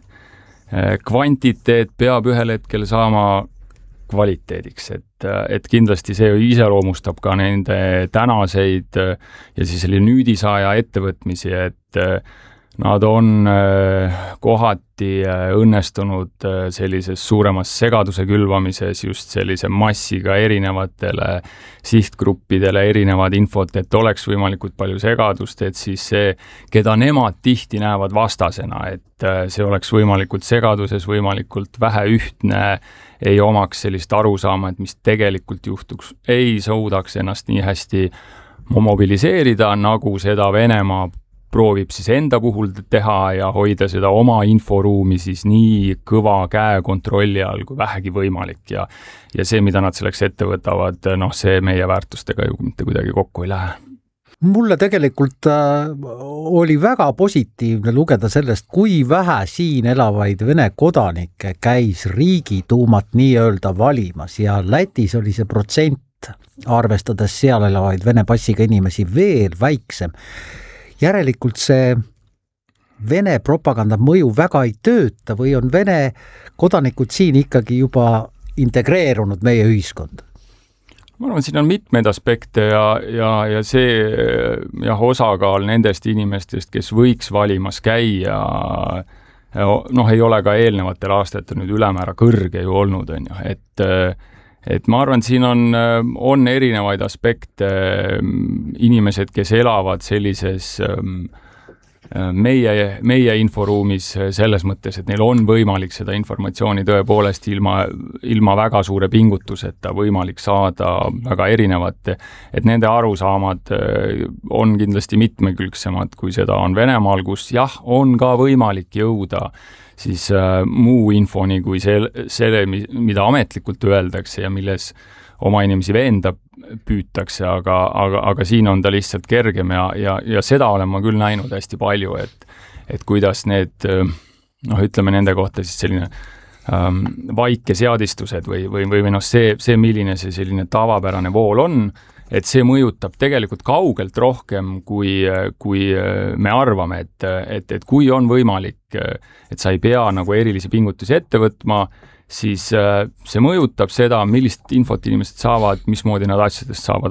kvantiteet peab ühel hetkel saama kvaliteediks, et, et kindlasti see iseloomustab ka nende tänaseid ja siis selline nüüdisaja ettevõtmisi, et nad on kohati õnnestunud sellises suuremas segaduse külvamises just sellise massiga erinevatele sihtgruppidele erinevad infot, et oleks võimalikult palju segadust, et siis see, keda nemad tihti näevad vastasena, et see oleks võimalikult segaduses, võimalikult vähe ühtne, ei omaks sellist arusaama, et mis tegelikult juhtuks, ei suudaks ennast nii hästi mobiliseerida, nagu seda Venemaa proovib siis enda puhul teha ja hoida seda oma inforuumi siis nii kõva käe kontrolli all kui vähegi võimalik ja, ja see, mida nad selleks ette võtavad, noh, see meie väärtustega ju mitte kuidagi kokku ei lähe. Mulle tegelikult äh, oli väga positiivne lugeda sellest, kui vähe siin elavaid Vene kodanikke käis Riigiduumat nii-öelda valimas ja Lätis oli see protsent, arvestades seal elavaid Vene passiga inimesi veel väiksem. Järelikult see Vene propaganda mõju väga ei tööta või on Vene kodanikud siin ikkagi juba integreerunud meie ühiskonda? ma arvan, siin on mitmeid aspekte ja, ja, ja see jah, osakaal nendest inimestest, kes võiks valimas käia, noh, ei ole ka eelnevatel aastatel nüüd ülemäära kõrge ju olnud, on ju, et et ma arvan, siin on, on erinevaid aspekte, inimesed, kes elavad sellises meie, meie inforuumis selles mõttes, et neil on võimalik seda informatsiooni tõepoolest ilma, ilma väga suure pingutuseta võimalik saada väga erinevate, et nende arusaamad on kindlasti mitmekülgsemad, kui seda on Venemaal, kus jah, on ka võimalik jõuda siis äh, muu infoni kui selle, selle, mida ametlikult öeldakse ja milles oma inimesi veenda püütakse, aga, aga, aga siin on ta lihtsalt kergem ja, ja, ja seda olen ma küll näinud hästi palju, et, et kuidas need, noh, ütleme nende kohta siis selline ähm, vaike seadistused või, või, või, või noh, see, see, milline see selline tavapärane vool on, et see mõjutab tegelikult kaugelt rohkem, kui, kui me arvame, et, et, et kui on võimalik, et sa ei pea nagu erilisi pingutusi ette võtma, siis see mõjutab seda, millist infot inimesed saavad, mismoodi nad asjadest saavad